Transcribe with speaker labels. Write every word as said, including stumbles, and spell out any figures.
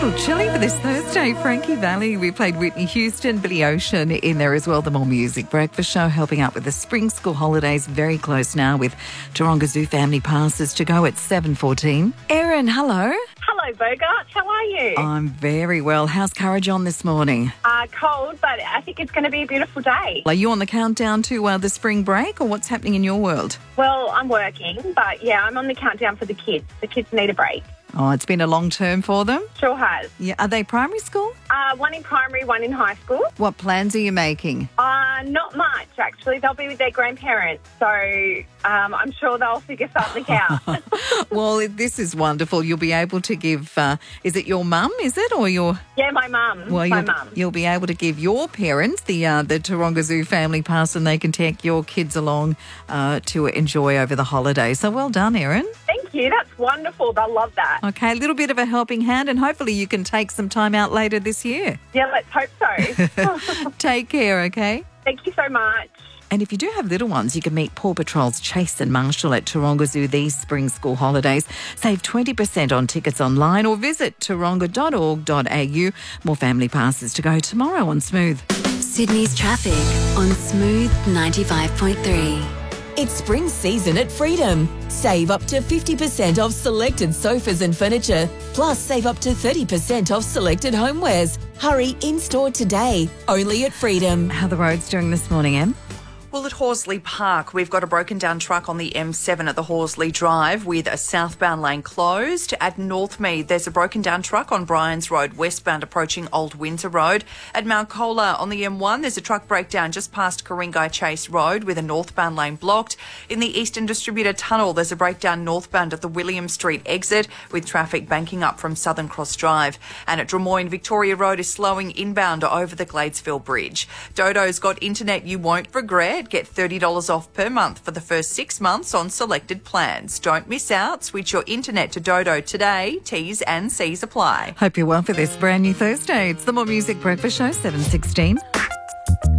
Speaker 1: little chilly for this Thursday. Frankie Valli, we played Whitney Houston, Billy Ocean in there as well. The More Music Breakfast Show helping out with the spring school holidays. Very close now with Taronga Zoo family passes to go at seven fourteen. Erin, hello.
Speaker 2: Hello, Bogart. How are you?
Speaker 1: I'm very well. How's courage on this morning?
Speaker 2: Uh, cold, but I think it's going to be a beautiful day.
Speaker 1: Are you on the countdown to uh, the spring break, or what's happening in your world?
Speaker 2: Well, I'm working, but yeah, I'm on the countdown for the kids. The kids need a break.
Speaker 1: Oh, it's been a long term for them?
Speaker 2: Sure has.
Speaker 1: Yeah. Are they primary school?
Speaker 2: Uh, one in primary, one in high school.
Speaker 1: What plans are you making?
Speaker 2: Uh, not much, actually. They'll be with their grandparents, so um, I'm sure they'll figure something out.
Speaker 1: Well, this is wonderful. You'll be able to give, uh, is it your mum, is it, or your...
Speaker 2: Yeah, my mum.
Speaker 1: Well,
Speaker 2: my
Speaker 1: you'll,
Speaker 2: mum.
Speaker 1: you'll be able to give your parents the uh, the Taronga Zoo family pass, and they can take your kids along uh, to enjoy over the holidays. So well done, Erin.
Speaker 2: Thank you. That's wonderful. They'll love that.
Speaker 1: Okay, a little bit of a helping hand, and hopefully you can take some time out later this year.
Speaker 2: Yeah, let's hope so.
Speaker 1: Take care, okay?
Speaker 2: Thank you so much.
Speaker 1: And if you do have little ones, you can meet Paw Patrol's Chase and Marshall at Taronga Zoo these spring school holidays. Save twenty percent on tickets online or visit taronga dot org dot a u. More family passes to go tomorrow on Smooth.
Speaker 3: Sydney's traffic on Smooth ninety-five point three.
Speaker 4: It's spring season at Freedom. Save up to fifty percent off selected sofas and furniture. Plus, save up to thirty percent off selected homewares. Hurry in-store today. Only at Freedom.
Speaker 1: How are the roads doing this morning, Em?
Speaker 5: Well, at Horsley Park, we've got a broken down truck on the M seven at the Horsley Drive with a southbound lane closed. At Northmead, there's a broken down truck on Bryans Road, westbound approaching Old Windsor Road. At Mount Colah on the M one, there's a truck breakdown just past Coringai Chase Road with a northbound lane blocked. In the Eastern Distributor Tunnel, there's a breakdown northbound at the William Street exit with traffic banking up from Southern Cross Drive. And at Drummoyne, Victoria Road is slowing inbound over the Gladesville Bridge. Dodo's got internet you won't regret. Get thirty dollars off per month for the first six months on selected plans. Don't miss out. Switch your internet to Dodo today. T's and C's apply.
Speaker 1: Hope you're well for this brand new Thursday. It's the More Music Breakfast Show, seven sixteen.